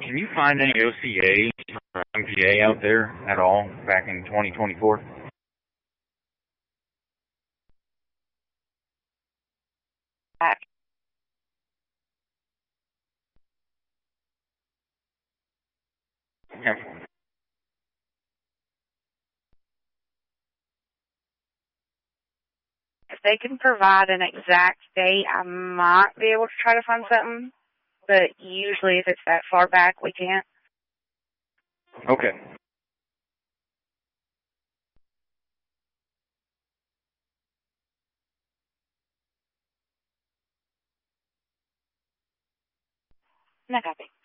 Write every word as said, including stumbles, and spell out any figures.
Can you find any O C A or M P A out there at all back in twenty twenty-four? Back. Yeah. If they can provide an exact date, I might be able to try to find something. But usually if it's that far back, we can't. Okay. No copy.